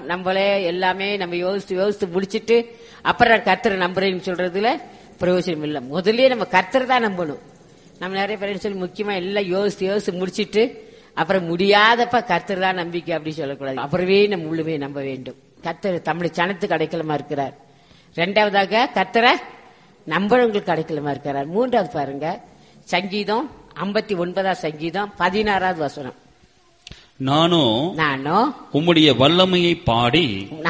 நம்மளே எல்லாமே நம்ம யோசித்து முடிச்சிட்டு அப்புறம் கர்த்தரை நம்புறேன்னு சொல்றதுல பிரயோஜனம் இல்லை. முதல்லயே நம்ம கர்த்தரை தான் நம்பணும். நம்ம நிறைய பேர் சொல்லி முக்கியமா எல்லாம் யோசித்து முடிச்சிட்டு அப்புறம் முடியாதப்ப கர்த்தர் தான் நம்பிக்கை அப்படி சொல்லக்கூடாது. அப்புறமே நம்ம உள்ளுமே நம்ப வேண்டும். கர்த்தர் தமிழ் சனத்துக்கு அடைக்கலமா இருக்கிறார். இரண்டாவதாக கர்த்தரை நம்புறவங்களுக்கு அடைக்கலமா இருக்கிறார். மூன்றாவது பாருங்க, சங்கீதம் 59 சங்கீதம் 16 வசனம். நானோ உம்முடைய வல்லமையை பாடி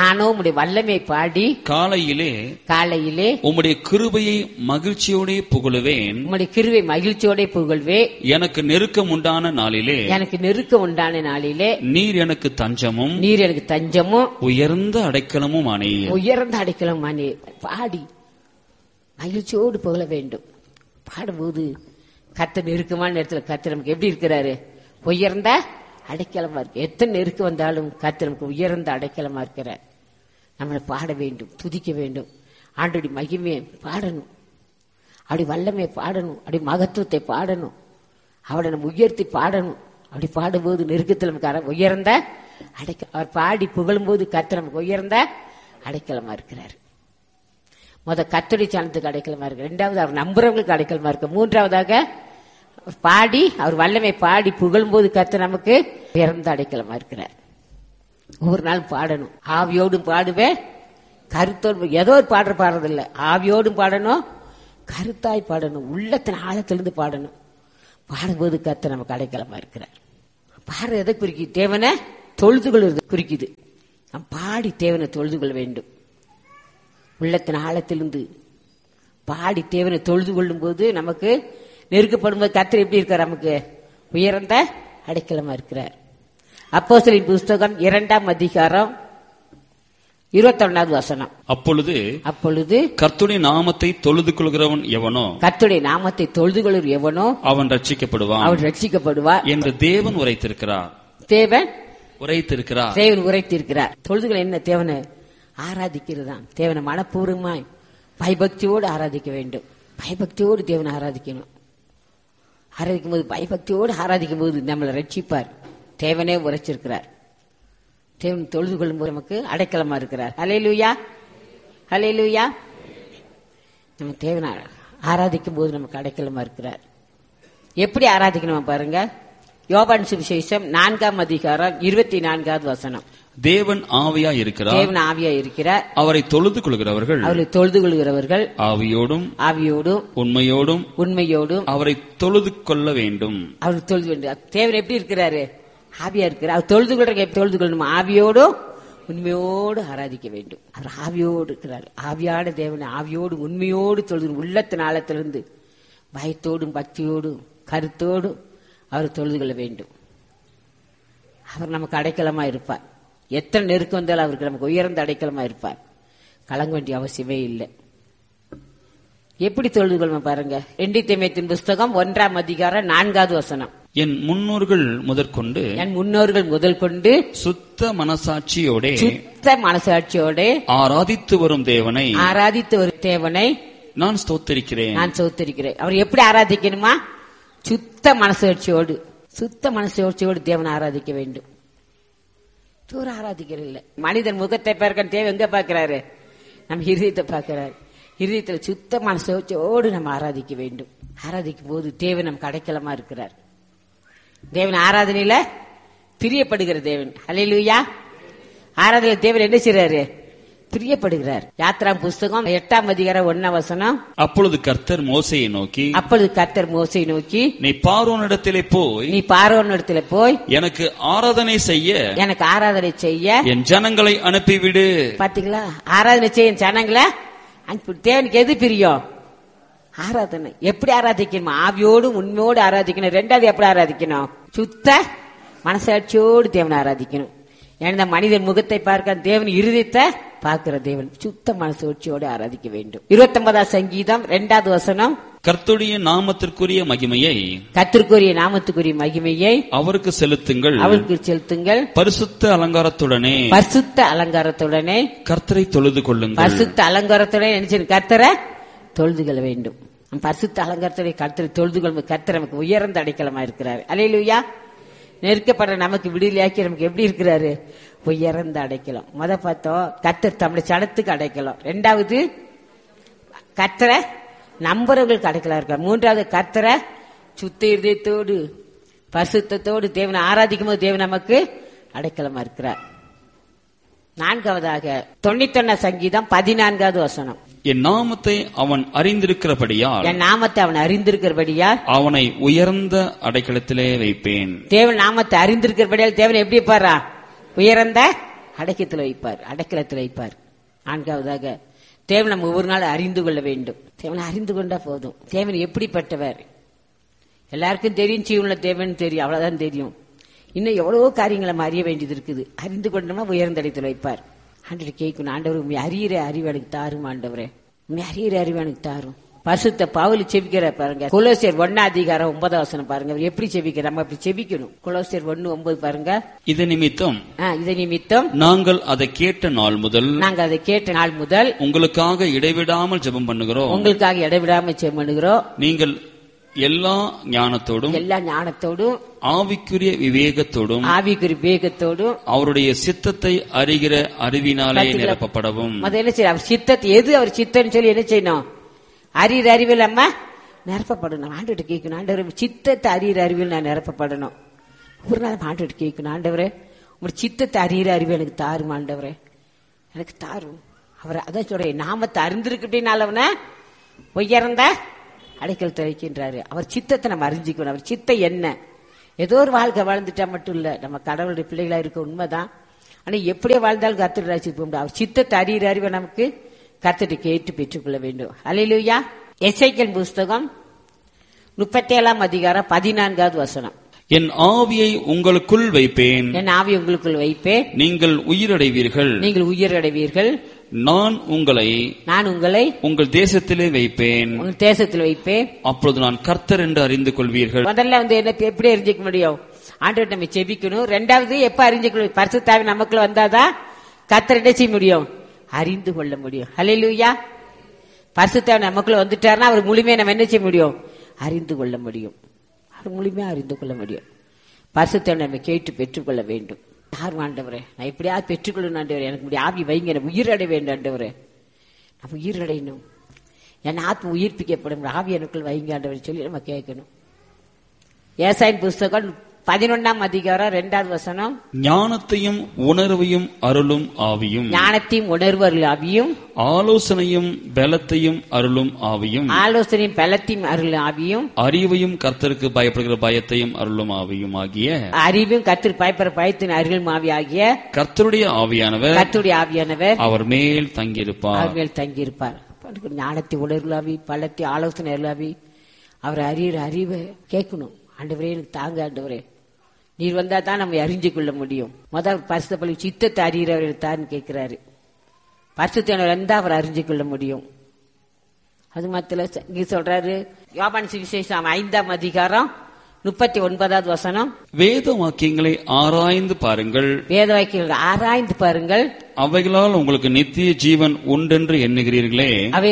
காலையிலே உம்முடைய கிருபையை மகிழ்ச்சியோட புகழுவேன். உம்முடைய கிருபை மகிழ்ச்சியோட புகழ்வே. எனக்கு நெருக்கம் உண்டான நாளிலே நீர் எனக்கு தஞ்சமும் உயர்ந்த அடைக்கலமும் ஆனீர். பாடி மகிழ்ச்சியோடு புகழ வேண்டும். பாடும்போது கர்த்தர் நெருக்கமான நேரத்தில் கர்த்தர் நமக்கு எப்படி இருக்கிறாரு? உயர்ந்த அடைக்கலமா இருக்கு. எத்தனை நெருக்கம் வந்தாலும் கர்த்தர் நமக்கு உயர்ந்த அடைக்கலமா இருக்கிறார். நம்மளை பாட வேண்டும், துதிக்க வேண்டும். ஆண்டோடைய மகிமையை பாடணும், அப்படி வல்லமையை பாடணும், அப்படி மகத்துவத்தை பாடணும், அவரை நம்ம உயர்த்தி பாடணும். அப்படி பாடும்போது நெருக்கத்தில் நமக்கு உயர்ந்த அவர் பாடி புகழும் போது கர்த்தர் நமக்கு உயர்ந்த அடைக்கலமா இருக்கிறார். கர்த்தருடைய சனத்துக்கு அடைக்கலமா இருக்கு. இரண்டாவது அவர் நம்புறவங்களுக்கு அடைக்கலமா இருக்கு. மூன்றாவதாக பாடி அவர் வல்லமை பாடி புகழும் போது கர்த்தர் நமக்கு உயர்ந்த அடைக்கலமா இருக்கிறார். ஒவ்வொரு நாள் பாடணும். ஆவியோடும் பாடுவேன், கருத்தோடு ஏதோ ஒரு பாடுறதில்லை. ஆவியோடும் பாடணும், கருத்தாய் பாடணும், உள்ளத்தின் ஆழத்திலிருந்து பாடணும். பாடும்போது கர்த்தர் நமக்கு அடைக்கலமா இருக்கிறார். பாடுறது எதை குறிக்குது? தேவனை தொழுதுகொள்வது குறிக்குது. நாம் பாடி தேவனை தொழுதுகொள்ள வேண்டும். உள்ளத்தின் ஆழத்திலிருந்து பாடி தேவனை தொழுது கொள்ளும் போது நமக்கு நெருக்கப்படும் போது கர்த்தர் எப்படி இருக்கார்? நமக்கு உயர்ந்த அடைக்கலமா இருக்கிறார். அப்போஸ்தலரின் புஸ்தகம் 2 அதிகாரம் 21 வசனம். அப்பொழுது கர்த்தருடைய நாமத்தை தொழுது கொள்கிறவன் எவனோ அவன் ரட்சிக்கப்படுவான் என்று தேவன் உரைத்திருக்கிறார். தொழுதுகள் என்ன? தேவனை ஆராதிக்கிறதுதான். தேவனை மனப்பூர்வமாய் பயபக்தியோடு ஆராதிக்க வேண்டும். பயபக்தியோடு தேவனை ஆராதிக்கணும். ஆராதிக்கும் போது பயபக்தியோடு ஆராதிக்கும் போது நம்மளை ரட்சிப்பார். தேவனே உரைச்சிருக்கிறார். தேவன் தொழுது கொள்ளும் போது நமக்கு அடைக்கலமா இருக்கிறார். ஹல்லேலூயா, ஹல்லேலூயா. நம்ம தேவனை ஆராதிக்கும் போது நமக்கு அடைக்கலமா இருக்கிறார். எப்படி ஆராதிக்கணும் பாருங்க. யோவான் சுவிசேஷம் 4 அதிகாரம் 24 வசனம். தேவன் ஆவியா இருக்கிறார். அவரை தொழுது கொள்கிறவர்கள் ஆவியோடும் உண்மையோடும் அவரை தொழுது கொள்ள வேண்டும். தேவன் எப்படி இருக்கிறாரு? ஆவியா இருக்கிறார். அவர் தொழுது கொள்ற தொழுது கொள்ளணும். ஆவியோடும் உண்மையோடு ஆராதிக்க வேண்டும். அவர் ஆவியோடு இருக்கிறார். ஆவியான தேவனை ஆவியோடு உண்மையோடு தொழுது உள்ளத்தின் ஆழத்திலிருந்து பயத்தோடும் பக்தியோடும் கருத்தோடும் அவர் தொழுது கொள்ள வேண்டும். அவர் நமக்கு அடைக்கலமா இருப்பார். எத்தனை நெருக்கம் வந்தாலும் அவருக்கு நமக்கு உயர்ந்த அடைக்கலமா இருப்பார். கலங்க வேண்டிய அவசியமே இல்லை. எப்படி தொழுது கொள்ளும் பாருங்க. 2 தீமோத்தேயுவின் புஸ்தகம் 1 அதிகாரம் 4 வசனம். என் முன்னோர்கள் முதல் கொண்டு சுத்த மனசாட்சியோட ஆராதித்து வரும் தேவனை நான் ஸ்தோத்திரிக்கிறேன். அவர் எப்படி ஆராதிக்கணுமா? சுத்த மனசாட்சியோடு தேவனை ஆராதிக்க வேண்டும். தூர ஆராதிக்கிறது இல்லை. மனிதன் முகத்தை பார்க்க தேவை எங்க பார்க்கிறாரு? நம்ம இருதயத்தை பார்க்கிறாரு. இருதயத்தில் சுத்த மனசோடு நம்ம ஆராதிக்க வேண்டும். ஆராதிக்கும் போது தேவன் நமக்கு அடைக்கலமா இருக்கிறார். தேவன் ஆராதனையில பிரியப்படுகிற தேவன். ஹல்லேலூயா. ஆராதனை தேவன் என்ன செய்றாரு? பிரியப்படுகிறார். யாத்ரா புஸ்தகம் 8 அதிகாரம் 1 வசனம். அப்பொழுது கர்த்தர் மோசேயை நோக்கி நீ பார்வோனிடத்திலே போய் எனக்கு ஆராதனை செய்ய என் ஜனங்களை அனுப்பிவிடு. பாத்தீங்களா? ஆராதனை செய்ய ஜனங்களை அனுப்பி. தேவனுக்கு எது பிரியம்? ஆராதனை. எப்படி ஆராதிக்கணும்? ஆவியோடு உண்மையோடு ஆராதிக்கணும். ரெண்டாவது எப்படி ஆராதிக்கணும்? சுத்த மனசாட்சியோடு தேவனை ஆராதிக்கணும். ஏன்னா மனிதன் முகத்தை பார்க்க தேவன் இருதயத்தை பார்க்கிற தேவன். சுத்த மனசாட்சியோடு ஆராதிக்க வேண்டும். 29 சங்கீதம் 2 வசனம். கர்த்தருடைய நாமத்திற்குரிய மகிமையை அவருக்கு செலுத்துங்கள். பரிசுத்த அலங்காரத்துடனே கர்த்தரை தொழுது கொள்ளுங்கள். பரிசுத்த அலங்காரத்துடன் நினைச்சு கர்த்தரை தொழுது கொள்ள வேண்டும். பரிசுத்த அலங்காரத்துடைய கர்த்தரை தொழுது கொள்ளும். கர்த்தர் நமக்கு உயர்ந்த அடைக்கலமா இருக்கிறார். அல்லேலூயா. நெருக்கப்படுற நமக்கு விடுதலையாக்கி நமக்கு எப்படி இருக்கிறாரு? உயர்ந்த அடைக்கலம். பார்த்தோம் கர்த்தர் தம்முடைய சனத்துக்கு அடைக்கலம். ரெண்டாவது கர்த்தரை நம்புறவங்களுக்கு அடைக்கலம் இருக்கார். மூன்றாவது கர்த்தரை சுத்த இதயத்தோடு பரிசுத்தத்தோடு தேவனை ஆராதிக்கும் போது தேவன் நமக்கு அடைக்கலமா இருக்கிறார். நான்காவதாக 91 சங்கீதம் 14வது வசனம். என் நாமத்தை அவன் அறிந்திருக்கிறபடியால் அவனை உயர்ந்த அடைக்கலத்திலே வைப்பேன். தேவன் நாமத்தை அறிந்திருக்கிறபடியால் தேவன் எப்படி வைப்பாரா? உயர்ந்த அடைக்கலத்தில் வைப்பார். நான்காவதாக தேவன் நம்ம ஒவ்வொரு நாள் அறிந்து கொள்ள வேண்டும். தேவனை அறிந்து கொண்டா போதும். தேவன் எப்படிப்பட்டவர் எல்லாருக்கும் தெரியும். ஜீவனுள்ள தேவன் தெரியும், அவ்வளவுதான் தெரியும். இன்னும் எவ்வளவோ காரியங்களை நம்ம அறிய வேண்டியது இருக்குது. அறிந்து கொண்டோம்னா உயர்ந்த இடத்தில் வைப்பார். ஆண்டவரை கேட்கணும், ஆண்டவர் உண்மை அறிகிற அறிவு எனக்கு தாரும், ஆண்டவரே உண்மை அறிகிற அறிவு எனக்கு தாரும். பரிசுத்த பவுல் செபிக்கிற பாருங்க, கொலோசியர் 1:9 பாருங்க. அவர் எப்படி செபிக்கிற, நம்ம அப்படி செபிக்கணும். கொலோசியர் 1:9 பாருங்க. இது நிமித்தம் நாங்கள் அதை கேட்ட நாள் முதல் உங்களுக்காக இடைவிடாமல் ஜெபம் பண்ணுகிறோம். நீங்கள் எல்லா ஞானத்தோடும் ஆவிக்குரிய விவேகத்தோடும் அவருடைய சித்தத்தை அறிகிற அறிவினாலே நிரப்பப்படவும். அவர் சித்தத்தை அவர் சித்தம் சொல்லி என்ன செய்யணும்? அறிகிற அறிவில் நம்ம நிரப்பப்படணும். ஆண்டவர்கிட்ட கேட்கணும், ஆண்டவர் சித்தத்தை அறிகிற அறிவில் நான் நிரப்பப்படணும். ஒரு நாள் ஆண்டவர்கிட்ட கேட்கணும், ஆண்டவரே உங்க சித்தத்தை அறிகிற அறிவு எனக்கு தாரும், ஆண்டவரே எனக்கு தாரும். அவர் அதான் சொல்றேன், நாமத்தை அறிந்திருக்கிட்டனால உயர்ந்த அடைக்கலத்தை வைக்கின்றாரு. அவர் சித்தத்தை நம்ம அறிஞ்சிக்கணும். அவர் சித்தம் என்ன? ஏதோ ஒரு வாழ்க்கை வாழ்ந்துட்டா மட்டும் இல்ல, நம்ம கடவுளுடைய பிள்ளைகளா இருக்க உண்மைதான். ஆனா எப்படியே வாழ்ந்தாலும் கர்த்தர் ராஜ்யத்துக்கு போக முடியும். அவர் சித்தத்தை அறிகிற அறிவை நமக்கு கர்த்தரை கேட்டு பெற்றுக்கொள்ள வேண்டும். அல்லேலூயா. எசேக்கியேல் புஸ்தகம் 37:14 வசனம். என் ஆவியை உங்களுக்குள் வைப்பேன், நீங்கள் உயிரடைவீர்கள். நான் உங்களை உங்கள் தேசத்திலே வைப்பேன், அப்பொழுது நான் கர்த்தர் என்று அறிந்து கொள்வீர்கள். முதல்ல என்ன எப்படி அறிஞ்சிக்க முடியும்? ஆண்டவரை நம்ம செபிக்கணும். ரெண்டாவது எப்ப அறிஞ்சிக்கணும்? பரிசுத்த ஆவி நமக்குள்ள வந்தாதான் கர்த்தர் என்ன செய்ய முடியும்? அறிந்து கொள்ள முடியும். அல்லேலூயா. பரிசுத்த ஆவி நமக்குள்ள வந்துட்டாருன்னா அவர் முழுமையா நம்ம என்ன செய்ய முடியும்? அறிந்து கொள்ள முடியும். முழுமையா அறிந்து கொள்ள முடியும். பரிசுத்த ஆவி நம்ம கேட்டு பெற்றுக்கொள்ள வேண்டும். யார் ஆண்டவரே நான் எப்படியாவது பெற்றுக்கொள்ளணும் ஆண்டவரே, எனக்கு ஆவி வைங்க, உயிரடை வேண்டும் ஆண்டவரே, நம்ம உயிரடையணும், என் ஆத்ம உயிர்ப்பிக்கப்படும், ஆவி எனக்குள் வைங்க ஆண்டவரை சொல்லி நம்ம கேட்கணும். ஏசாயின் புஸ்தகம் 11:2 வசனம். ஞானத்தையும் உணர்வையும் அருளும் ஆவியும், ஆலோசனையும் பலத்தையும் அருளும் ஆவியும், அறிவையும் கர்த்தருக்கு பயப்படுகிற பயத்தையும் அருளும் ஆவியும் ஆகிய, அறிவும் கர்த்தருக்கு பயப்படுற பயத்தின் அருளும் ஆவி ஆகிய கர்த்தருடைய ஆவியானவர் அவர் மேல் தங்கியிருப்பார். ஞானத்தை உணர்வுலாவி, பலத்தை ஆலோசனை அருளாவி, அவர் அறிகிற அறிவை கேட்கணும். ஆண்டவரே எனக்கு தாங்க ஆண்டவரே, நீர் வந்தா தான் நம்ம அறிஞ்சு கொள்ள முடியும். முதல் பரிசுத்த பள்ளி சித்தத்தை அறிகிறவர் தான் கேட்கிறாரு. பரிசுத்தவர் வந்தா அவர் அறிஞ்சு கொள்ள முடியும். அது மாத்திர இங்க சொல்றாரு யோவான் சுவிசேஷம் 5:39 வசனம். வேத வாக்கியங்களை ஆராய்ந்து பாருங்கள், அவைகளால் உங்களுக்கு நித்திய ஜீவன் உண்டென்று எண்ணுகிறீர்களே,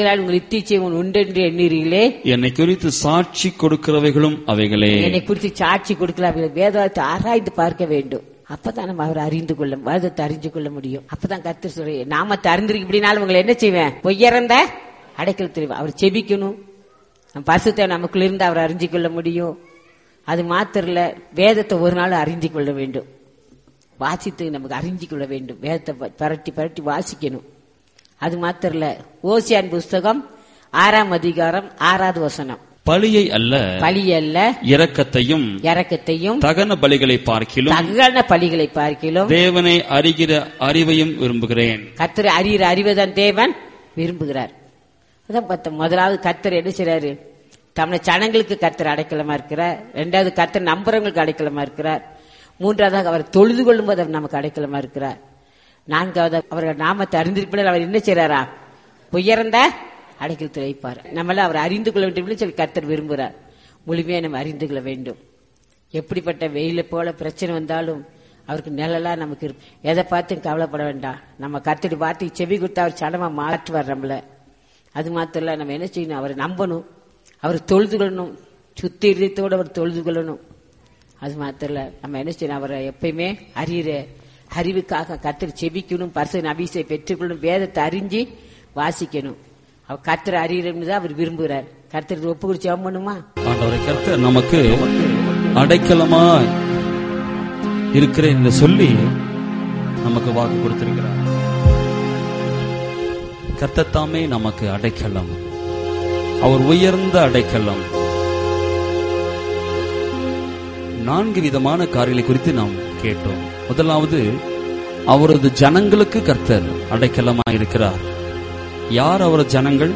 என்னை குறித்து சாட்சி கொடுக்கிறவைகளும் அவைகளே. வேதத்தை ஆராய்ந்து பார்க்க வேண்டும். அப்பதான் நம்ம அவர் அறிந்து கொள்ள, வேதத்தை அறிந்து கொள்ள முடியும். அப்பதான் கர்த்தர் சொல்ற நாமத்தை அறிந்திருக்கு. இப்படினாலும் உங்களை என்ன செய்வேன்? உயர்ந்த அடைக்கலத்தில் அவர் செபிக்கணும். பரிசுத்த நமக்குள்ள இருந்து அவர் அறிஞ்சு கொள்ள முடியும். அது மாத்திரல, வேதத்தை ஒரு நாள் அறிந்து கொள்ள வேண்டும். வாசித்து நமக்கு அறிஞ்சு கொள்ள வேண்டும். வேதத்தை பரட்டி வாசிக்கணும். அது மாத்திரல, ஓசியான் புஸ்தகம் 6:6 வசனம். பலியை அல்ல இரக்கத்தையும் தகன பலிகளை பார்க்கிலும் தேவனை அறிகிற அறிவையும் விரும்புகிறேன். கர்த்தரை அறிகிற அறிவைதான் தேவன் விரும்புகிறார். அதான் பார்த்தோம். முதலாவது கர்த்தர் என்ன செய்றாரு? தம்முடைய ஜனங்களுக்கு கர்த்தர் அடைக்கலமா இருக்கிறார். இரண்டாவது கர்த்தர் நம்புறவங்களுக்கு அடைக்கலமா இருக்கிறார். மூன்றாவதாக அவர் தொழுது கொள்ளும் போது அவர் நமக்கு அடைக்கலமா இருக்கிறார். நான்காவது அவர்கள் நாமத்தை அறிந்திருப்பதில் அவர் என்ன செய்றாரா? உயர்ந்த அடைக்கலத்தில் வைப்பார். நம்மள அவர் அறிந்து கொள்ள வேண்டும் சொல்லி கர்த்தர் விரும்புகிறார். முழுமையா நம்ம அறிந்து கொள்ள வேண்டும். எப்படிப்பட்ட வெயில போல பிரச்சனை வந்தாலும் அவருக்கு நிழலா நமக்கு எதை பார்த்து கவலைப்பட வேண்டாம். நம்ம கர்த்தரை பார்த்து செவி கொடுத்தா அவர் சடமா மாற்றுவார் நம்மள. அது மாத்திரம் இல்ல, நம்ம என்ன செய்யணும்? அவரை நம்பணும், அவர் தொழுது கொள்ளணும், சுத்த இதயத்தோடு அவர் தொழுது கொள்ளணும். அது மாத்திரம் இல்ல, நம்ம என்ன செய்யணும்? அவரை எப்பயுமே அறிகிற அறிவுக்காக கர்த்தர் செபிக்கணும், பரிசுத்த அபிஷேகம் பெற்றுக்கொள்ளணும், வேதத்தை அறிஞ்சு வாசிக்கணும். அவர் கர்த்தர் அறியணும்னு தான் அவர் விரும்புகிறார். கர்த்தர் ஒப்பு குறிச்சு ஜெபம் பண்ணுமா? ஆண்டவரே, கர்த்தர் நமக்கு அடைக்கலமா இருக்கிறேன் என்று சொல்லி நமக்கு வாக்கு கொடுத்திருக்கிறார். கர்த்தர் தாமே நமக்கு அடைக்கலம், அவர் உயர்ந்த அடைக்கலம். 4 விதமான காரியங்களை குறித்து நாம் கேட்டோம். முதலாவது, அவரது ஜனங்களுக்கு கர்த்தர் அடைக்கலமாக இருக்கிறார். யார் அவரது ஜனங்கள்?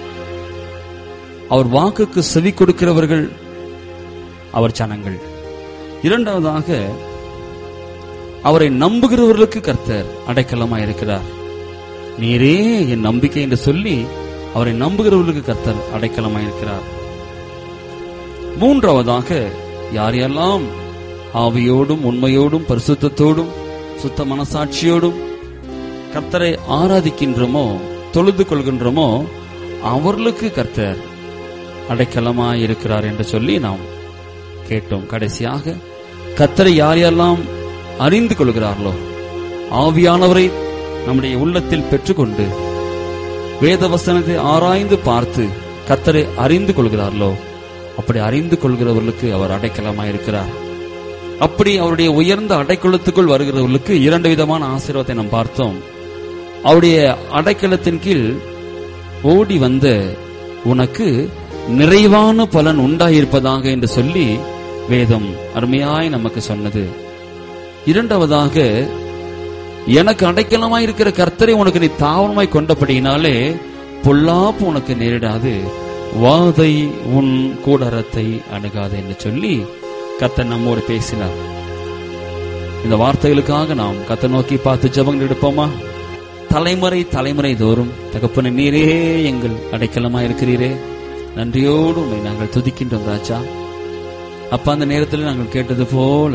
அவர் வாக்குக்கு செவி கொடுக்கிறவர்கள் அவர் ஜனங்கள். இரண்டாவதாக, அவரை நம்புகிறவர்களுக்கு கர்த்தர் அடைக்கலமாக இருக்கிறார். நீரே என் நம்பிக்கை என்று சொல்லி அவரை நம்புகிறவர்களுக்கு கர்த்தர் அடைக்கலமாக இருக்கிறார். மூன்றாவதாக, யாரெல்லாம் ஆவியோடும் உண்மையோடும் பரிசுத்தத்தோடும் சுத்த மனசாட்சியோடும் கர்த்தரை ஆராதிக்கின்றோமோ, தொழுது கொள்கின்றோமோ, அவர்களுக்கு கர்த்தர் அடைக்கலமாய் இருக்கிறார் என்று சொல்லி நாம் கேட்டோம். கடைசியாக, கர்த்தரை யாரெல்லாம் அறிந்து கொள்கிறார்களோ, ஆவியானவரை நம்முடைய உள்ளத்தில் பெற்றுக்கொண்டு வேதவசனத்தை ஆராய்ந்து பார்த்து கர்த்தரை அறிந்து கொள்கிறார்களோ, அப்படி அறிந்து கொள்கிறவர்களுக்கு அவர் அடைக்கலமாய் இருக்கிறார். அப்படி அவருடைய உயர்ந்த அடைக்கலத்துக்குள் வருகிறவர்களுக்கு 2 விதமான ஆசீர்வாதத்தை நாம் பார்த்தோம். அவருடைய அடைக்கலத்தின் கீழ் ஓடி வந்த உனக்கு நிறைவான பலன் உண்டாயிருப்பதாக என்று சொல்லி வேதம் அருமையாய் நமக்கு சொன்னது. இரண்டாவதாக, எனக்கு அடைக்கலமாய் இருக்கிற கர்த்தரை உனக்கு நீ தாவரமாய் கொண்டபடியினாலே பொல்லாப்பு உனக்கு நேரிடாது, வாதை உன் கூடாரத்தை அணுகாது என்று சொல்லி கர்த்தர் நம்மோடு பேசினார். இந்த வார்த்தைகளுக்காக நாம் கர்த்தரை நோக்கி பார்த்து ஜெபங்கள் எடுப்போமா? தலைமுறை தலைமுறை தோறும் தகப்பனே, நீரே எங்கள் அடைக்கலமாய் இருக்கிறீரே, நன்றியோடு உம்மை நாங்கள் துதிக்கின்றோம் ராஜா. அப்ப அந்த நேரத்தில் நாங்கள் கேட்டது போல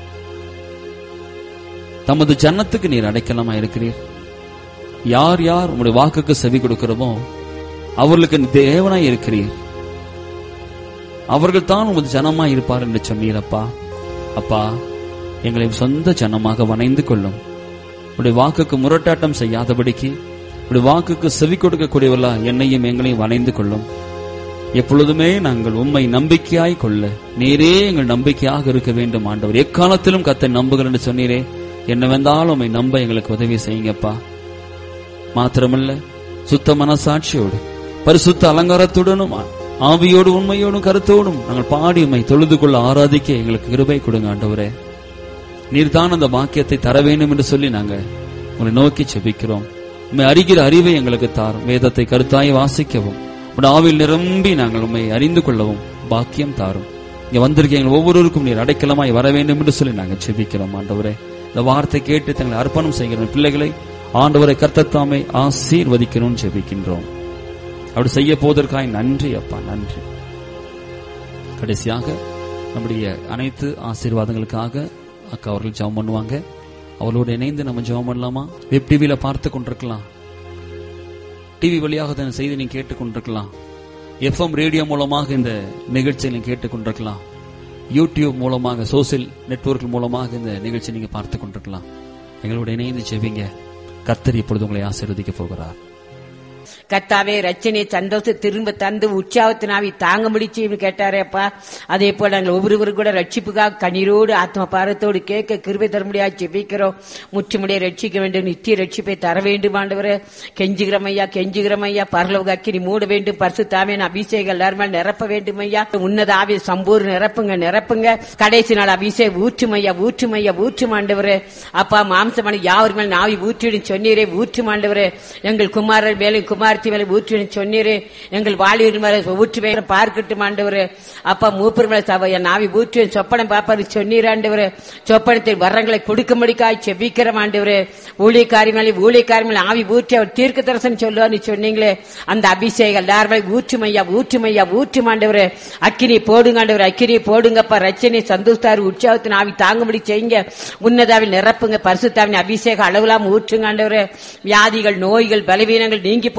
தமது ஜன்னத்துக்கு நீர் அடைக்கலமா இருக்கிறீர். யார் யார் உங்களுடைய வாக்குக்கு செவி கொடுக்கிறோமோ அவர்களுக்கு தேவனாய் இருக்கிறீர். அவர்கள் தான் உமது ஜனமா இருப்பார் என்று சொன்னீரப்பா. அப்பா, எங்களை சொந்த ஜனமாக வணைந்து கொள்ளும். உடைய வாக்குக்கு முரட்டாட்டம் செய்யாதபடிக்கு உடைய வாக்குக்கு செவி கொடுக்கக்கூடியவர்களா என்னையும் எங்களையும் வணைந்து கொள்ளும். எப்பொழுதுமே நாங்கள் உம்மை நம்பிக்கையாய் கொள்ள நீரே எங்கள் நம்பிக்கையாக இருக்க வேண்டும். ஆண்டவர், எக்காலத்திலும் கர்த்தரை நம்புகிறேன் என்று சொன்னீரே, என்னவென்றாலும் உம்மை நம்ப எங்களுக்கு உதவி செய்யுங்கப்பா. மாத்திரமல்ல, சுத்த மனசாட்சியோடு பரிசுத்த அலங்காரத்துடனும் ஆவியோடு உண்மையோடும் கருத்தோடும் நாங்கள் பாடி உம்மை தொழுது கொள்ள ஆராதிக்க எங்களுக்கு கிருபை கொடுங்க. ஆண்டவரே, நீர்தான் அந்த வாக்கியத்தை தர வேண்டும் என்று சொல்லி நாங்கள் உங்களை நோக்கி செபிக்கிறோம். உம்மை அறிகிற அறிவை எங்களுக்கு தாரும். வேதத்தை கருத்தாய் வாசிக்கவும் உடைய ஆவியில் நிரம்பி நாங்கள் உம்மை அறிந்து கொள்ளவும் பாக்கியம் தாரும். இங்க வந்திருக்க எங்கள் ஒவ்வொருவருக்கும் நீர் அடைக்கலமாய் வர வேண்டும் என்று சொல்லி நாங்கள் செபிக்கிறோம். ஆண்டவரே, இந்த வார்த்தை கேட்டு தங்களை அர்ப்பணம் செய்கிற பிள்ளைகளை ஆண்டவரை கர்த்தர் தாமே ஆசீர்வதிக்கணும்னு செபிக்கின்றோம். அப்படி செய்ய போவதற்காக நன்றி அப்பா, நன்றி. கடைசியாக நம்முடைய அனைத்து ஆசீர்வாதங்களுக்காக அக்கா அவர்கள் ஜெபம் பண்ணுவாங்க. அவளோடு இணைந்து நம்ம ஜெபம் பண்ணலாமா? வெப் டிவியில பார்த்து கொண்டிருக்கலாம், டிவி வழியாக இந்த செய்தி நீங்க கேட்டுக்கொண்டிருக்கலாம், FM ரேடியோ மூலமாக இந்த நிகழ்ச்சியை நீங்க கேட்டுக்கொண்டிருக்கலாம், யூடியூப் மூலமாக, சோசியல் நெட்வொர்க் மூலமாக இந்த நிகழ்ச்சியை நீங்க பார்த்து கொண்டிருக்கலாம். எங்களோட இணைந்து ஜெபிங்க. கர்த்தர் இப்பொழுது உங்களை ஆசீர்வதிக்க போகிறார். கர்த்தாவே, ரட்சனை சந்தோஷம் திரும்ப தந்து உற்சாகத்தினாவி தாங்க முடிச்சு கேட்டாரேப்பா. அதே போல நாங்கள் ஒவ்வொருவரும் கூட ரட்சிப்புக்காக கண்ணீரோடு ஆத்ம பாரத்தோடு கேட்க கிருபை தர முடியாது ஜெபிக்கிறோம். முற்றுமுடிய ரட்சிக்க வேண்டும், நித்திய ரட்சிப்பை தர வேண்டும் ஆண்டவரே. கெஞ்சுகிறமையா, கெஞ்சுகிறமையா, பரலோக அக்கினி மூட வேண்டும். பரிசுத்தாவின் அபிஷேகம் எல்லாருமே நிரப்ப வேண்டும் ஐயா. உன்னத ஆவி சம்பூர்ண நிரப்புங்க, நிரப்புங்க. கடைசி நாள் அபிஷேகம் ஊற்றுமையா, ஊற்றுமையா, ஊற்றும் ஆண்டவரே. அப்பா, மாம்சமான யாவர் மேல் ஆவி ஊற்றிடும் சொன்னீரே, ஊற்றும் ஆண்டவரே. எங்கள் குமாரர் மேலும் குமாரத்தி மேல ஊற்றி சொன்னீரே, எங்கள் வாலிபர் மேல ஊற்றுவே பார்க்கட்டும் ஆண்டவரே. அப்பா, மூப்பர் மேல என் ஆவி ஊற்றி சொப்பனம் பாப்பாரு சொன்னீர் ஆண்டவரே. சொப்பனத்தை வரங்களை கொடுக்கும்படிக்காய் செபிக்கிறோம் ஆண்டவரே. ஊழியக்காரி மேல ஆவி ஊற்றி அவர் தீர்க்க தரிசனம் சொல்லுவார் சொன்னீங்களே, அந்த அபிஷேகம் எல்லாருமே ஊற்றுமையா, ஊற்றுமையா, ஊற்றும் ஆண்டவரே. அக்கினி போடுங்க ஆண்டவரே, அக்கினி போடுங்கப்பா. ரட்சனை சந்தோஷத்தாரு உற்சாகத்தின் ஆவி தாங்கும்படி செய்யுங்க. உன்னதாவில் நிரப்புங்க. பரிசுத்தாவின் அபிஷேகம் அளவிலாம் ஊற்றுங்க ஆண்டவரே. வியாதிகள், நோய்கள், பலவீனங்கள் நீங்கி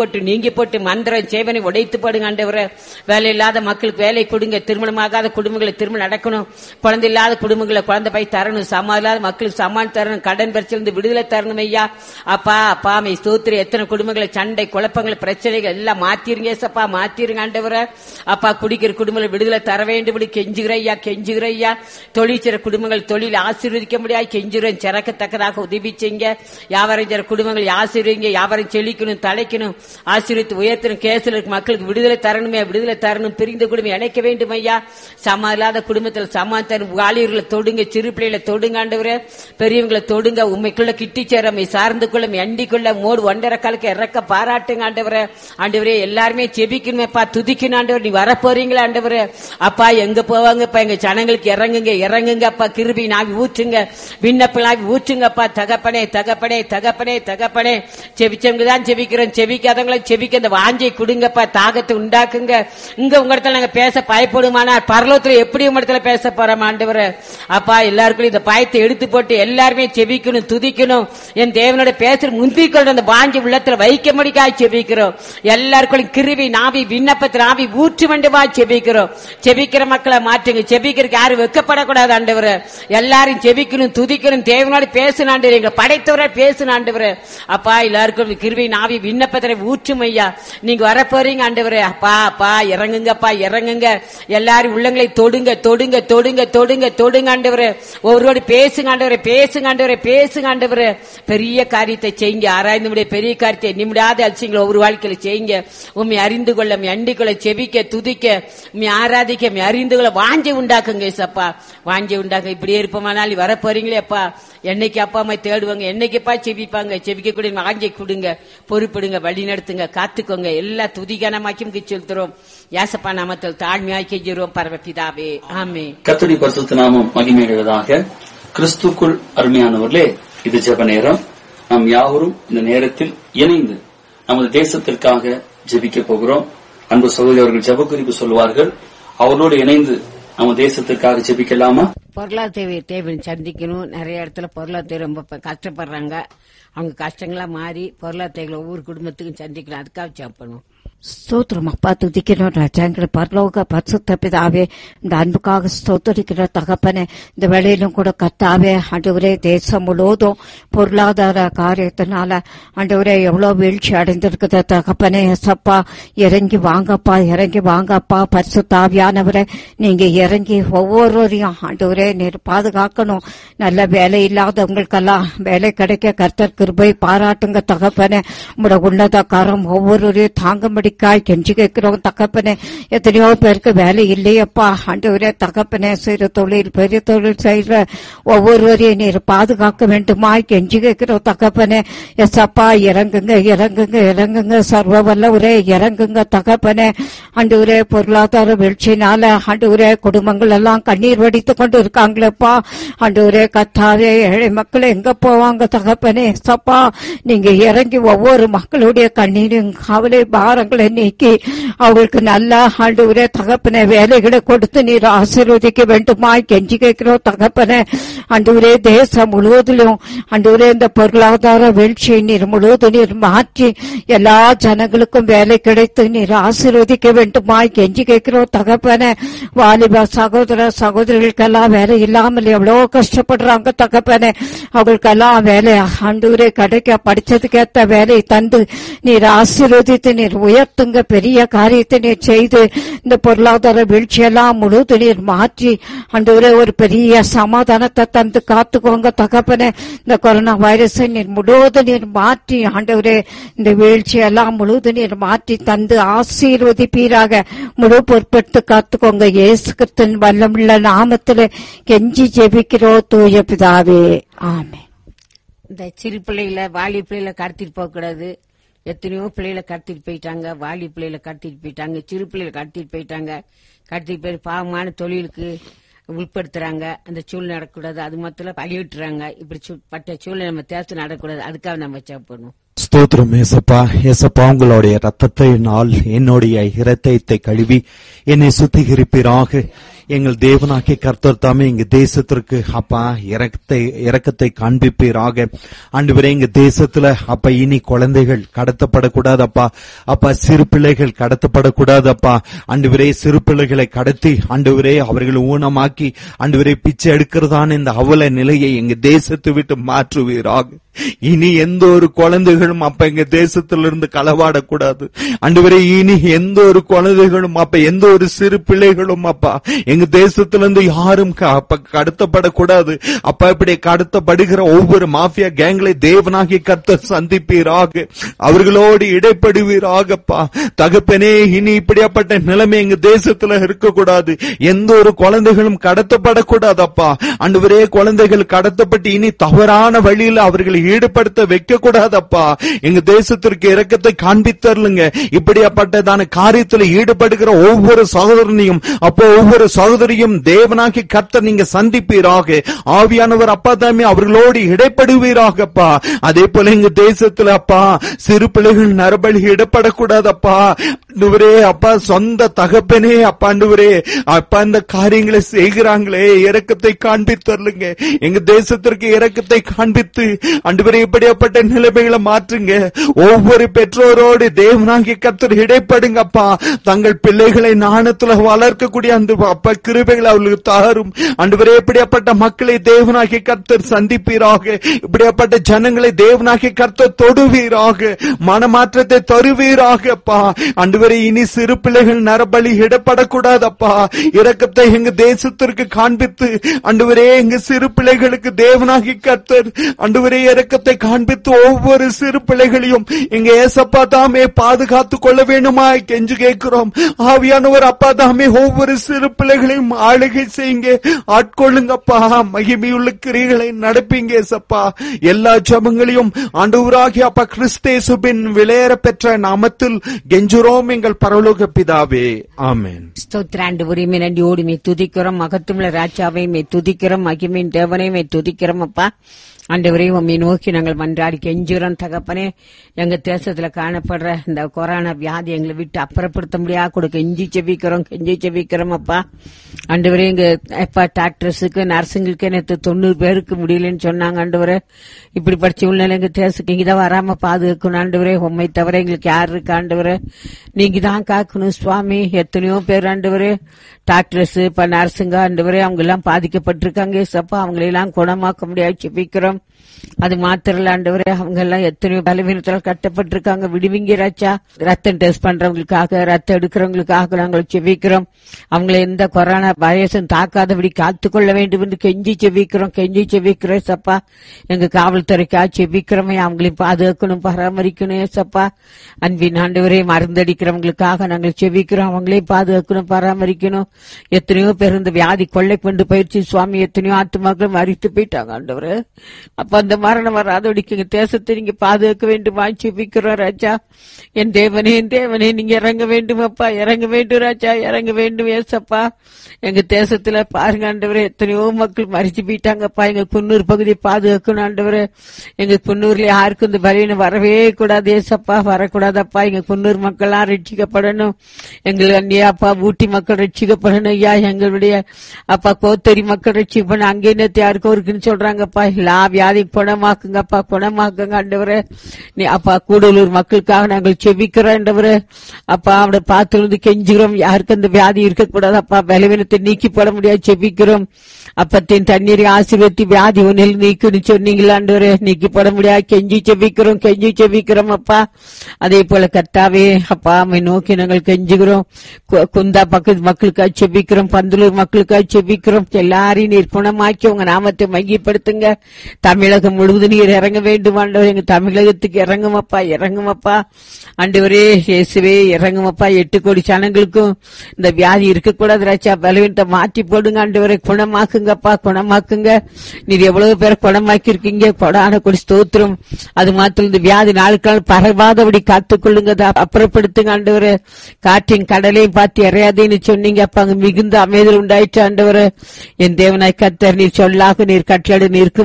நீங்கி போட்டு மந்திரம் சேவனை உடைத்து போடுங்க ஆண்டவரே. வேலை இல்லாத மக்களுக்கு வேலை கொடுங்க. திருமணமாகாத குடும்பங்களை திருமணம் நடக்கணும். குழந்தை இல்லாத குடும்பங்களை குழந்தை போய் தரணும். சமான் இல்லாத மக்களுக்கு சமான் தரணும். கடன் பிரச்சனை விடுதலை தரணும் ஐயா. அப்பா அப்பா மை ஸ்தோத்திர. எத்தனை குடும்பங்களை சண்டை குழப்பங்கள் பிரச்சனைகள் எல்லாம் மாத்திருங்க ஏசப்பா, மாத்திருங்க ஆண்டவரே. அப்பா குடிக்கிற குடும்பங்களை விடுதலை தர வேண்டும் கெஞ்சுகிற ஐயா, கெஞ்சுகிற ஐயா. தொழிற்சிற குடும்பங்கள் தொழில் ஆசீர்வதிக்க முடியாது கெஞ்சுகிறேன். சிறக்கத்தக்கதாக உதவி செய்யுங்க. வியாபாரம் செய்ற குடும்பங்கள் ஆசீர்வதிங்க. வியாபாரம் செழிக்கணும், தலைக்கணும், ஆசீர்வித்து உயர்த்தணும். கேசில் இருக்க மக்களுக்கு விடுதலை தரணுமே, விடுதலை தரணும். பிரிந்த குடும்பம் இணைக்க வேண்டும் ஐயா. சமா இல்லாத குடும்பத்தில் சமாதானம். வாலிபர்களை தொடுங்க, சிறு பிள்ளைகளை தொடுங்க ஆண்டவரே. பெரியவங்களை தொடுங்க. உண்மைக்குள்ள கிட்டி சேரமை சார்ந்து கொள்ள எண்டிக்குள்ள மோடு ஒன்றரை காலுக்கு இறக்க பாராட்டுங்க ஆண்டவரே. ஆண்டவரே எல்லாருமே செபிக்கணுமேப்பா, துதிக்கணும் ஆண்டவர். நீ வரப்போறீங்களா ஆண்டவரே? அப்பா எங்க போவாங்கப்பா, எங்க ஜனங்களுக்கு இறங்குங்க, இறங்குங்க அப்பா. கிருபை நாவி ஊற்றுங்க, விண்ணப்பலாவி ஊற்றுங்கப்பா. தகப்பனே தகப்பனே தகப்பனே தகப்பனே. செபிச்சவங்க தான் செபிக்கிறோம், செபிக்காதவங்களை செபிக்க அந்த வாஞ்சை கொடுங்கப்பா. தாகத்தை உண்டாக்குங்க. இங்க உங்க இடத்துல நாங்க பேச பயப்படுமானா பரலோகத்துல எப்படி உங்க இடத்துல பேச போறோம் ஆண்டவரே? அப்பா எல்லாருக்கும் இந்த பயத்தை எடுத்து போட்டு எல்லாருமே செபிக்கணும், துதிக்கணும். என் தேவனோட பேசுற முந்திக்கொண்டு அந்த வாஞ்சி உள்ளத்துல வைக்க முடிக்காய் செபிக்கிறோம். எல்லாருக்கும் கிருபை நாவி விண்ணப்பத்தில் ஆவி ஊற்று வேண்டுமா செபிக்கிறோம். செபிக்கிற மக்களை மாற்றுங்க. செபிக்கிறதுக்கு யாரும் வெக்கப்படக்கூடாது ஆண்டவரே. எல்லாரும் செபிக்கணும், துதிக்கணும். தேவனோட பேசணும் ஆண்டவரே. எங்க படைத்தவரை பேசணும் ஆண்டவரே. அப்பா எல்லாருக்கும் கிருபை நாவி விண்ணப்பத்தினை ஊற்றும் ஐயா. நீங்க வரப்போறீங்க ஆண்டவரே. அப்பா அப்பா இறங்குங்கப்பா, இறங்குங்க. எல்லாரும் உள்ளங்களை தொடுங்க, தொடுங்க, தொடுங்க, தொடுங்க, தொடுங்க ஆண்டவரே. ஒவ்வொருவோடு பேசுங்க ஆண்டவரே, பேசுங்க ஆண்டவரே, பேசுங்க ஆண்டவரே. பெரிய காரியத்தை செய்யுங்க. ஆராய்ந்து பெரிய காரியத்தை நிமிடாத அதிசயங்களை ஒவ்வொரு வாழ்க்கையில செய்யுங்க. உண்மை அறிந்து கொள்ள, அண்டிக் கொள்ள, செபிக்க, துதிக்க, உண்மை ஆராதிக்க, அறிந்து கொள்ள வாஞ்சை உண்டாக்குங்க ஏசப்பா, வாஞ்சை உண்டாக்க. இப்படியே இருப்போமானால் வரப்போறீங்களே அப்பா. என்னைக்கு அப்பா அம்மா தேடுவாங்க, என்னைக்குப்பா செபிப்பாங்க. செபிக்கக்கூடிய வாஞ்சை கொடுங்க, பொறுப்பிடுங்க, வழி நடத்துங்க, காத்துக்கோங்க. எல்லா துதிகனமாக்கி செலுத்துறோம். ஏசப்பா நாமத்தில் தாழ்மையாய் கெஞ்சுறோம் பரமபிதாவே, ஆமென். கர்த்தருடைய பரிசுத்த நாமம் மகிமையடைவதாக. கிறிஸ்துக்குள் அருமையானவர்களே, இது ஜெப நேரம். நாம் யாவரும் இந்த நேரத்தில் இணைந்து நமது தேசத்திற்காக ஜெபிக்க போகிறோம். அன்பு சகோதரி அவர்கள் ஜெப குறிப்பு சொல்வார்கள். அவர்களோடு இணைந்து நம்ம தேசத்திற்காக ஜெபிக்கலாமா? பொருளாதார தேவை சந்திக்கணும். நிறைய இடத்துல பொருளாதார ரொம்ப கஷ்டப்படுறாங்க. அவங்க கஷ்டங்களா மாறி பொருளாதார ஒவ்வொரு குடும்பத்துக்கும் சந்திக்கணும். அதுக்காக ஜெபணும். ஸ்தோத்திரம் அப்பா, துதிக்கிறோம் ராஜாங்கிற பரலோக பரிசுத்த பிதாவே. இந்த அன்புக்காக ஸ்தோத்திரிக்கிற தகப்பனே, இந்த வேளையிலும் கூட கர்த்தாவே ஆண்டவரே, தேசம் முழுவதும் பொருளாதார காரியத்தினால ஆண்டவரே எவ்வளவு வீழ்ச்சி அடைந்திருக்குது தகப்பனே. சப்பா இறங்கி வாங்கப்பா, இறங்கி வாங்கப்பா. பரிசுத்த ஆவியானவரே, நீங்க இறங்கி ஒவ்வொருவரையும் ஆண்டவரே நீர் பாதுகாக்கணும். நல்ல வேலை இல்லாதவங்களுக்கெல்லாம் வேலை கிடைக்க கர்த்தர் கிருபை பாராட்டுங்க தகப்பனே. உங்களோட உன்னத காரம் ஒவ்வொருவரையும் தாங்கும்படி கெஞ்சி கேட்கிறோம் தகப்பனே. எத்தனையோ பேருக்கு வேலை இல்லையப்பா ஆண்டவரே தகப்பனே. சிறு தொழில் பெரிய தொழில் செய்யற ஒவ்வொருவரையும் நீர் பாதுகாக்க வேண்டுமா கெஞ்சி கேட்கிறோம் தகப்பனே. எஸ்அப்பா இறங்குங்க, இறங்குங்க, இறங்குங்க. சர்வ வல்லவரே இறங்குங்க தகப்பனே. ஆண்டவரே பொருளாதார வீழ்ச்சினால ஆண்டவரே குடும்பங்கள் எல்லாம் கண்ணீர் வடித்து கொண்டு இருக்காங்களேப்பா. ஆண்டவரே கத்தாவே, ஏழை மக்கள் எங்க போவாங்க தகப்பனே. எஸ்அப்பா நீங்க இறங்கி ஒவ்வொரு மக்களுடைய கண்ணீரும் கவலை பாரங்களை நீக்கி அவங்களுக்கு நல்ல ஆண்டவரே தகப்பனே வேலைகளை கொடுத்து நீர் ஆசீர்வதிக்க வேண்டுமா கெஞ்சி கேட்கிறோம் தகப்பனே. ஆண்டவரே தேசம் முழுவதிலும் ஆண்டவரே இந்த பொருளாதார வீழ்ச்சியை நீர் முழுவதும் நீர் மாற்றி எல்லா ஜனங்களுக்கும் வேலை கிடைத்து நீர் ஆசீர்வதிக்க வேண்டுமா கெஞ்சி கேட்கிறோம் தகப்பனே. வாலிப சகோதர சகோதரிகளுக்கெல்லாம் வேலை இல்லாமல் எவ்வளவு கஷ்டப்படுறாங்க தகப்பனே. அவங்களுக்கெல்லாம் வேலை ஆண்டவரே கிடைக்க படிச்சதுக்கேற்ற வேலை தந்து நீர் ஆசீர்வதித்து நீர் உயர்த்துங்க. பெரிய காரியத்தை நீர் செய்து இந்த பொருளாதார வீழ்ச்சியெல்லாம் முழுவதும் நீர் மாற்றி ஆண்டவரே ஒரு பெரிய சமாதானத்தை தந்து காத்துக்கோங்க தகப்பனே. இந்த கொரோனா வைரஸை நீர் முழுவதும் நீர் மாற்றி ஆண்டவரே இந்த வீழ்ச்சியெல்லாம் முழுவதும் நீர் மாற்றி தந்து ஆசீர்வதிப்பீராக. முழு பொறுப்பெடுத்து காத்துக்கோங்க. இயேசு கிறிஸ்துவின் வல்லமுள்ள நாமத்திலே கெஞ்சி ஜெபிக்கிறோம் தூய பிதாவே, ஆமென். இந்த சிறு பிள்ளைகளை வாலி பிள்ளைகளை கடத்திட்டு போக கூடாது. எத்தனையோ பிள்ளைகளை கடத்திட்டு போயிட்டாங்க. வாலி பிள்ளைகளை கடத்திட்டு போயிட்டாங்க, சிறு பிள்ளைகளை கடத்திட்டு போயிட்டாங்க. கடத்திட்டு போய் பாவமான தொழிலுக்கு உட்படுத்துறாங்க. அந்த சூழ்நிலை நடக்கூடாது. அது மொத்தம் பழிவிட்டுறாங்க. இப்படி பட்ட சூழ்நிலை நம்ம தேசம் நடக்கூடாது. அதுக்காக நம்ம ஜெபம். ஸ்தோத்திரம் ஏசப்பா. ஏசப்பா உங்களுடைய ரத்தத்தினால் என்னுடைய இரத்தத்தை கழுவி என்னை சுத்திகரிப்பீராக. எங்கள் தேவனாகிய கர்த்தர் தாமே எங்க தேசத்திற்கு அப்பா இரக்கத்தை காண்பிப்பீராக. ஆண்டவரே, எங்க தேசத்துல அப்பா இனி குழந்தைகள் கடத்தப்படக்கூடாது அப்பா. அப்பா சிறு பிள்ளைகள் கடத்தப்படக்கூடாது அப்பா. ஆண்டவரே, சிறு பிள்ளைகளை கடத்தி ஆண்டவரே அவர்கள் ஊனமாக்கி ஆண்டவரே பிச்சை எடுக்கிறதான இந்த அவல நிலையை எங்க தேசத்தை விட்டு மாற்றுவீராக. இனி எந்த ஒரு குழந்தைகளும் அப்ப எங்க தேசத்திலிருந்து களவாடக்கூடாது ஆண்டவரே. இனி எந்த ஒரு குழந்தைகளும் அப்ப எந்த ஒரு சிறு பிள்ளைகளும் அப்பா எங்க தேசத்திலிருந்து யாரும் கடத்தப்படக்கூடாது அப்பா. இப்படி கடத்தப்படுகிற ஒவ்வொரு மாஃபியா கேங்களை தேவனாகிய கர்த்தர் சந்திப்பீராக, அவர்களோடு இடைப்படுவீராகப்பா. தகப்பனே, இனி இப்படியாப்பட்ட நிலைமை எங்க தேசத்துல இருக்கக்கூடாது. எந்த ஒரு குழந்தைகளும் கடத்தப்படக்கூடாதப்பா. ஆண்டவரே, குழந்தைகள் கடத்தப்பட்டு இனி தவறான வழியில் அவர்களை ஈடுபடுத்த வைக்க கூடாதப்பா. எங்க தேசத்திற்கு இரக்கத்தை காண்பித்தருளுங்க. இப்படியாப்பட்டதான காரியத்தில் ஈடுபடுகிற ஒவ்வொரு சகோதரனையும் அப்போ ஒவ்வொரு சகோதரியும் தேவனாகி கர்த்தர் நீங்க சந்திப்பீராக. ஆவியானவர் அப்பா தாமே அவர்களோடு இடைப்படுவீராகப்பா. அதே போல எங்க தேசத்துல அப்பா சிறு பிள்ளைகள் நரபலி இடப்படக்கூடாதப்பா. ஆண்டவரே அப்பா, சொந்த தகப்பனே அப்பா ஆண்டவரே அப்பா இந்த காரியங்களை செய்கிறாங்களே, இரக்கத்தை காண்பித்தருளுங்க. எங்க தேசத்திற்கு இரக்கத்தை காண்பித்து ஆண்டவரே இப்படியாப்பட்ட நிலைமைகளை மாற்றுங்க. ஒவ்வொரு பெற்றோரோடு தேவனாகிய கர்த்தர் இடைப்படுங்கப்பா. தங்கள் பிள்ளைகளை நாணத்துல வளர்க்கக்கூடிய அந்த அப்பா கிருபைகளை அவர்களுக்கு தாரும் ஆண்டவரே. இப்படியாப்பட்ட மக்களை தேவனாகிய கர்த்தர் சந்திப்பீராக. இப்படியாப்பட்ட ஜனங்களை தேவனாகிய கர்த்தர் தொடுவீராக, மனமாற்றத்தை தருவீராகப்பா. ஆண்டவரே, இனி சிறு பிள்ளைகள் நரபலி இடப்படக்கூடாதப்பா. இரக்கத்தை எங்க தேசத்திற்கு காண்பித்து ஆண்டவரே எங்க சிறு பிள்ளைகளுக்கு தேவனாகிய கர்த்தர் ஆண்டவரே இரக்கத்தை காண்பித்து ஒவ்வொரு சிறு பிள்ளைகளையும் எங்க ஏசப்பா தாமே பாதுகாத்துக் கொள்ள வேண்டுமா கெஞ்சு கேட்கிறோம். ஆவியானவர் அப்பா தாமே ஒவ்வொரு சிறு பிள்ளைகளையும் ஆளுகை செய்யுங்க, ஆட்கொள்ளுங்கப்பா. மகிமையுள்ள கிரிகளை நடப்பீங்க ஏசப்பா. எல்லா ஜெபங்களையும் ஆண்டவராகிய அப்பா கிறிஸ்தேசுவின் விலையேற பெற்ற நாமத்தில் கெஞ்சுறோம் எங்கள் பரலோக பிதாவே, ஆமென். ஸ்தோத்திராண்டவரே, நன்றியோடு மே துதிக்கிறோம். மகத்துவமுள்ள ராஜாவை மே துதிக்கிறோம். மகிமையின் தேவனை மே துதிக்கிறோம் அப்பா. ஆண்டவரே, உம்மை நோக்கி நாங்கள் மன்றாடி கெஞ்சுறோம் தகப்பனே. எங்க தேசத்துல காணப்படுற இந்த கொரோனா வியாதி எங்களை விட்டு அப்புறப்படுத்த முடியா கூட கெஞ்சி செபிக்கிறோம் அப்பா. ஆண்டவரே, எங்க எப்பா டாக்டர்ஸுக்கு நர்ஸுங்களுக்கு நேற்று 90 பேருக்கு முடியலன்னு சொன்னாங்க. ஆண்டவரே, இப்படி படிச்ச உள்ள எங்க தேசத்துக்கு இங்கதான் வராம பாதுகாக்கணும். ஆண்டவரே, உண்மை தவிர எங்களுக்கு யாரு இருக்கு ஆண்டவரே, நீங்க தான் காக்கணும் சுவாமி. எத்தனையோ பேர் ஆண்டவரே டாக்டர்ஸ் இப்ப நர்ஸுங்க ஆண்டவரே அவங்க எல்லாம் பாதிக்கப்பட்டிருக்காங்க ஏசப்பா. அவங்களெல்லாம் குணமாக்க முடியாது செபிக்கிறோம். அது மாத்திரம் ஆண்டவரே, அவங்க எல்லாம் எத்தனையோ பலவீனத்தால் கட்டப்பட்டிருக்காங்க. விடுவீங்க ராஜா. ரத்தம் டெஸ்ட் பண்றவங்களுக்காக, ரத்தம் எடுக்கிறவங்களுக்காக நாங்கள் செபிக்கிறோம். அவங்களை எந்த கொரோனா வைரஸும் தாக்காதபடி காத்துக்கொள்ள வேண்டும் என்று கெஞ்சி செபிக்கிறோம் சப்பா. எங்க காவல்துறைக்காக செபிக்கிறோமே, அவங்களையும் பாதுகாக்கணும், பராமரிக்கணும் ஏசப்பா. அன்பின் ஆண்டவரே, மருந்தடிக்கிறவங்களுக்காக நாங்கள் செபிக்கிறோம். அவங்களையும் பாதுகாக்கணும், பராமரிக்கணும். எத்தனையோ பேர் இந்த வியாதி கொள்ளை கொண்டு போயிடுச்சு சுவாமி. எத்தனையோ ஆத்துமாக்கள் மறித்து போயிட்டாங்க ஆண்டவரே. அப்ப அந்த மரணம் வராதபடிக்கு எங்க தேசத்தை நீங்க பாதுகாக்க வேண்டுமா செபிக்கிறோம் ராஜா. என் தேவனே நீங்க இறங்க வேண்டும் அப்பா, இறங்க வேண்டும் ராஜா, இறங்க வேண்டும் ஏசப்பா. எங்க தேசத்துல பாருங்க ஆண்டவரே, எத்தனையோ மக்கள் மறிச்சு போயிட்டாங்கப்பா. எங்க குன்னூர் பகுதியை பாதுகாக்கணும் ஆண்டவரே. எங்க குன்னூர்ல யாருக்கும் இந்த பலவீனம் வரவே கூடாது ஏசப்பா, வரக்கூடாதப்பா. எங்க குன்னூர் மக்கள் எல்லாம் ரட்சிக்கப்படணும். எங்களுக்கு அந்நியாப்பா ஊட்டி மக்கள் ரட்சிக்கப்படணும் ஐயா. எங்களுடைய அப்பா கோத்தரி மக்கள் ரட்சிக்கப்படணும். அங்கே நேற்று யாருக்கும் இருக்குன்னு சொல்றாங்கப்பா. எல்லா வியாதி குணமாக்குங்கப்பா, குணமாக்குங்க ஆண்டவரே. நீ அப்பா கூடலூர் மக்களுக்காக நாங்கள் செபிக்கிறோம் ஆண்டவரே. அப்பா அவனை பார்த்து கெஞ்சுகிறோம். யாருக்கு அந்த வியாதி இருக்கக்கூடாது அப்பா. பலவீனத்தை நீக்கி போட முடியாது செபிக்கிறோம். அப்பத்தின் தண்ணீரை ஆசீர்வதித்து வியாதி ஒன்னில் நீக்குன்னு சொன்னீங்களா ஆண்டவரே. நீக்கி போட முடியாது கெஞ்சி செபிக்கிறோம் அப்பா. அதே போல கர்த்தாவே அப்பா அம்மை நோக்கி நாங்கள் கெஞ்சுகிறோம். குந்தா பக்கத்து மக்களுக்காக செபிக்கிறோம், பந்தலூர் மக்களுக்காக செபிக்கிறோம். எல்லாரையும் நீர் குணமாக்கி உங்க நாமத்தை மையப்படுத்துங்க. தமிழகம் முழுவதும் நீர் இறங்க வேண்டும் ஆண்டவரே. எங்க தமிழகத்துக்கு இறங்குமப்பா ஆண்டவரே. இயேசுவே இறங்குமப்பா. 8 கோடி ஜனங்களுக்கும் இந்த வியாதி இருக்கக்கூடாது ராஜா. பலவீனத்தை மாற்றி போடுங்க ஆண்டவரே. குணமாக்குங்க. நீர் எவ்வளவு பேரை குணமாக்கி இருக்கீங்க. கொடான கொடி ஸ்தோத்திரம். அது மாத்திரம் இந்த வியாதி நாளுக்கு நாள் பரவாதபடி காத்துக்கொள்ளுங்க, அப்புறப்படுத்துங்க ஆண்டவரே. காற்றின் கடலையும் பார்த்து இறையாதேன்னு சொன்னீங்க அப்ப அங்க மிகுந்த அமைதல் உண்டாயிற்று ஆண்டவரே. என் தேவனாய் கர்த்தர் நீர் சொல்லாக நீர் கட்டளை நிற்கும் அப்பா. எங்க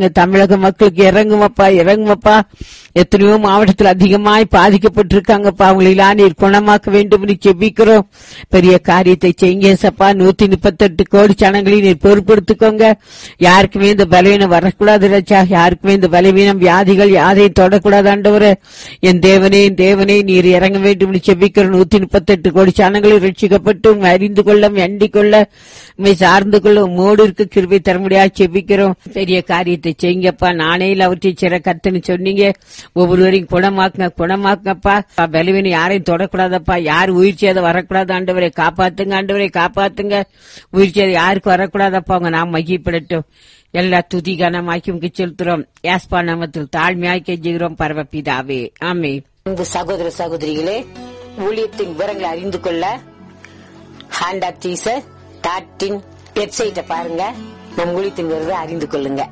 தமிழக மக்களுக்கு இறங்குமப்பா, இறங்குமப்பா. எத்தனையோ மாவட்டத்தில் அதிகமாய் பாதிக்கப்பட்டிருக்காங்கப்பா. அவங்களெல்லாம் நீர் குணமாக்க வேண்டும் என்று செபிக்கிறோம். பெரிய காரியத்தை செய்யுங்க சப்பா. 138 கோடி ஜனங்களையும் நீர் பொறுப்படுத்திக்கோங்க. யாருக்குமே இந்த பலவீனம் வரக்கூடாது ராஜா. யாருக்குமே இந்த பலவீனம் வியாதிகள் யாரையும் தொடக்கூடாது ஆண்டவரே. என் தேவனே, என் தேவனே, நீர் இறங்க வேண்டும் என்று செபிக்கிறோம். 138 கோடி ஜனங்களை ரட்சிக்கப்பட்டு அறிந்து கொள்ள, அண்டிக் கொள்ள, உண்மை சார்ந்து கொள்ள உம்மோடு இருக்க கிருபை தர முடியாது செபிக்கிறோம். பெரிய காரியத்தை செய்யுங்கப்பா. நானேல அவற்றை சிற கத்துன்னு சொன்னீங்க. ஒவ்வொருவரையும் குணமாக்குங்கப்பா. பலவீனம் யாரையும் தொடக்கூடாதப்பா. யார் உயிர் சேதம் வரக்கூடாது ஆண்டவரை. காப்பாத்துங்க ஆண்டவரை, காப்பாத்துங்க. உயிர் சேதம் யாருக்கு வரக்கூடாதப்பா. அவங்க நாம் மகிழ்ப்படட்டும். எல்லா துதிகானமாக்கி உங்களுக்கு செலுத்துறோம். யாஸ்பா நாமத்தில் தாழ்மையாய் கெஞ்சுகிறோம் பரமபிதாவே, ஆமென். இந்த சகோதர சகோதரிகளே, ஊழியத்தின் விவரங்களை அறிந்து கொள்ள ஹேண்ட் ஆஃப் ஜீசஸ் வெப்சைட்டை பாருங்க. நம் ஊழியத்தின் விவரத்தை அறிந்து கொள்ளுங்க.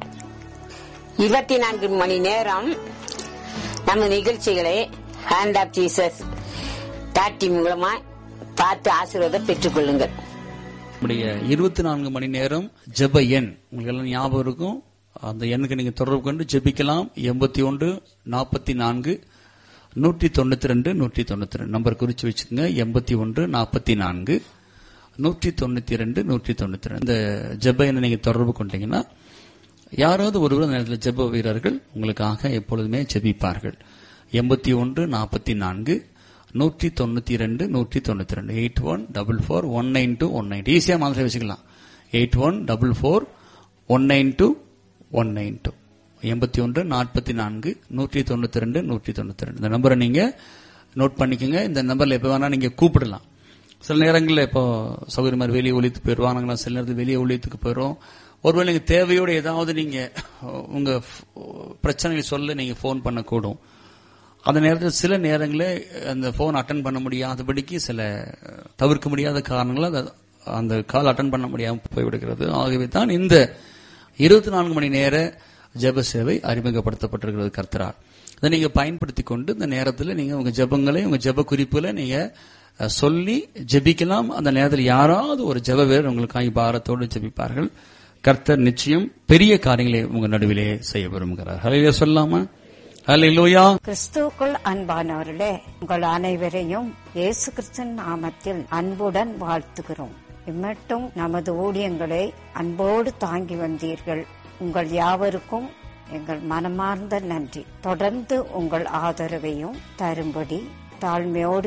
24 மணி நேரம் நம்ம நிகழ்ச்சிகளை ஹேண்ட் ஆஃப் ஜீசஸ் மூலமா பார்த்து ஆசீர்வாதம் பெற்றுக் கொள்ளுங்கள். 24 மணி நேரம் ஜெப எண் உங்களுக்கு எல்லாம் ஞாபகம் இருக்கும். அந்த எண்ணுக்கு நீங்க தொடர்பு கொண்டு ஜெபிக்கலாம். 81 44 192 192 நம்பர் குறிச்சு வச்சுக்கோங்க. 81 44 192 192 இந்த ஜெப எண்ணை நீங்க தொடர்பு கொண்டீங்கன்னா யாராவது ஒருவர் நேரத்தில் ஜெப வீரர்கள் உங்களுக்காக எப்பொழுதுமே ஜெபிப்பார்கள். 81 44 192 192 8144 192 192 ஈஸியா மாதிரி வச்சுக்கலாம். 8144 192 192 81 44 192 192 இந்த நம்பரை நீங்க நோட் பண்ணிக்கோங்க. இந்த நம்பர்ல எப்ப வேணா நீங்க கூப்பிடலாம். சில நேரங்களில் இப்போ சௌகரிய மாதிரி வெளியே ஒழித்து போயிடுவாங்க. சில நேரத்தில் வெளியே ஒழித்துக்கு போயிடும். ஒருவேளை நீங்க தேவையோட ஏதாவது நீங்க உங்க பிரச்சனைகளை சொல்ல நீங்க போன் பண்ணக்கூடும். அந்த நேரத்தில் சில நேரங்களில் அந்த போன் அட்டன் பண்ண முடியாதபடிக்கு சில தவிர்க்க முடியாத காரணங்களால் அந்த கால் அட்டன் பண்ண முடியாமல் போய்விடுகிறது. ஆகவே தான் இந்த 24 மணி நேர ஜெப சேவை அறிமுகப்படுத்தப்பட்டிருக்கிறது கர்த்தரால். இதை நீங்க பயன்படுத்தி கொண்டு இந்த நேரத்தில் நீங்க உங்க ஜெபங்களை உங்க ஜெப குறிப்புகளை நீங்க சொல்லி ஜெபிக்கலாம். அந்த நேரத்தில் யாராவது ஒரு ஜெப வீரர் உங்களுக்காக பாரத்தோடு ஜெபிப்பார்கள். கர்த்தர் நிச்சயம் பெரிய காரியங்களை உங்க நடுவிலே செய்ய விரும்புகிறார். ஹல்லேலூயா சொல்லாமா? ஹல்லேலூயா. கிறிஸ்துவுக்குள் அன்பானவர்களே, உங்கள் அனைவரையும் இயேசு கிறிஸ்துவின் நாமத்தில் அன்புடன் வாழ்த்துகிறோம். இம்மட்டும் நமது ஊழியங்களை அன்போடு தாங்கி வந்தீர்கள். உங்கள் யாவருக்கும் எங்கள் மனமார்ந்த நன்றி. தொடர்ந்து உங்கள் ஆதரவையும் தரும்படி தாழ்மையோடு